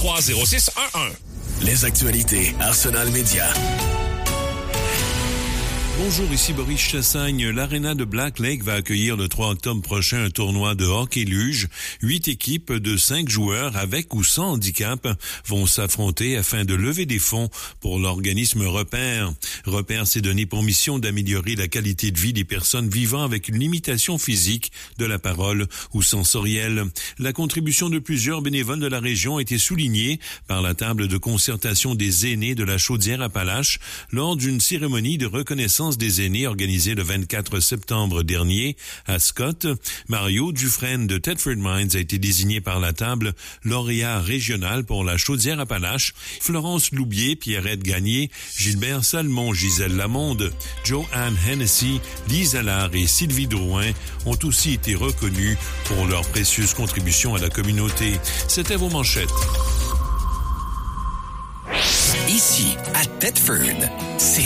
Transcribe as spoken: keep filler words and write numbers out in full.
trois zéro six un un. Les actualités Arsenal Média. Bonjour, ici Boris Chassagne. L'Arena de Black Lake va accueillir le trois octobre prochain un tournoi de hockey-luge. Huit équipes de cinq joueurs avec ou sans handicap vont s'affronter afin de lever des fonds pour l'organisme Repère. Repère s'est donné pour mission d'améliorer la qualité de vie des personnes vivant avec une limitation physique de la parole ou sensorielle. La contribution de plusieurs bénévoles de la région a été soulignée par la table de concertation des aînés de la Chaudière-Appalaches lors d'une cérémonie de reconnaissance des aînés organisée le vingt-quatre septembre dernier à Scott. Mario Dufresne de Thetford Mines a été désigné par la table lauréat régional pour la Chaudière-Appalaches. Florence Loubier, Pierrette Gagné, Gilbert Salmon, Gisèle Lamonde, Joanne Hennessy, Lise Allard et Sylvie Drouin ont aussi été reconnus pour leur précieuse contribution à la communauté. C'était vos manchettes. Ici, à Thetford, c'est